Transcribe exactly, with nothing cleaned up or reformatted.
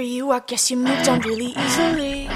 you, I guess you moved on really easily.